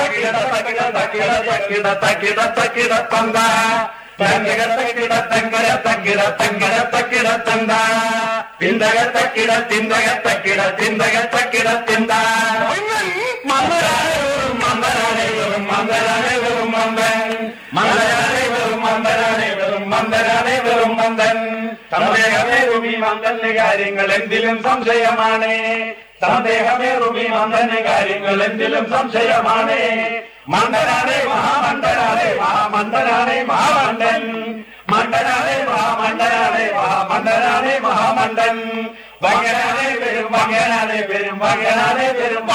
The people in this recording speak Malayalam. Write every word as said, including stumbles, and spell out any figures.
തകിട തകിട തകിട തകിട തകിട തകിട തന്ത തങ്കട തകിട തങ്കട തകിട തങ്കട തകിട തന്ത തിന്തക തകിട തിന്തക തകിട തിന്തക തകിട തിന്ത മന്ദരാണേ വെറും മന്ദരാണേ വെറും മന്ദരാണേ വെറും മന്ദൻ മന്ദരാണേ വെറും മന്ദരാണേ വെറും മന്ദരാണേ വെറും മന്ദൻ സന്ദേഹമേറും ഈ മന്ദന് കാര്യങ്ങൾ എന്തിലും സംശയമാണ് സന്ദേഹമേറും ഈ മന്ദന് കാര്യങ്ങൾ എന്തിലും സംശയമാണ് മന്ദനാണേ മഹാമണ്ഡനാണേ മഹാമണ്ഡനാണേ മഹാമണ്ഡൻ മണ്ഡനാണേ മഹാമണ്ഡനാണേ മഹാമണ്ഡനാണേ മഹാമണ്ഡൻ വകനാണേ പെരും വകനാണേ പെരും വകനാണേ പെരും